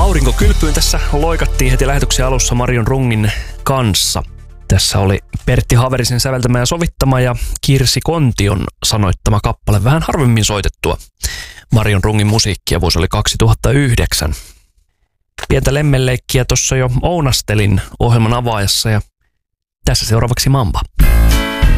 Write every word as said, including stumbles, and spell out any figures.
Aurinkokylpyyn tässä loikattiin heti lähetyksen alussa Marion Rungin kanssa. Tässä oli Pertti Haverisen säveltämä ja sovittama ja Kirsi Kontion sanoittama kappale, vähän harvemmin soitettua Marion Rungin musiikkia, vuosi oli kaksituhattayhdeksän. Pientä lemmenleikkiä tuossa jo ounastelin ohjelman avaajassa ja tässä seuraavaksi Mamba.